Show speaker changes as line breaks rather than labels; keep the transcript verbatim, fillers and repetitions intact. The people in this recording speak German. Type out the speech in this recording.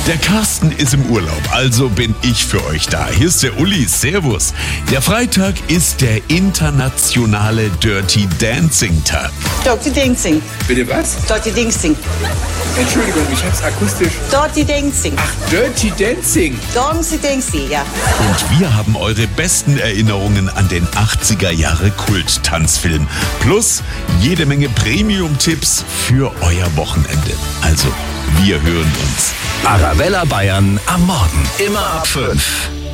Der Carsten ist im Urlaub, also bin ich für euch da. Hier ist der Uli, servus. Der Freitag ist der internationale Dirty Dancing Tag.
Dirty Dancing.
Bitte was?
Dirty Dancing.
Entschuldigung, ich hab's akustisch.
Dirty Dancing.
Ach, Dirty Dancing.
Dirty Dancing, ja.
Und wir haben eure besten Erinnerungen an den achtziger Jahre Kult-Tanzfilm. Plus jede Menge Premium-Tipps für euer Wochenende. Also, wir hören uns.
Arabella Bayern am Morgen. Immer ab fünf.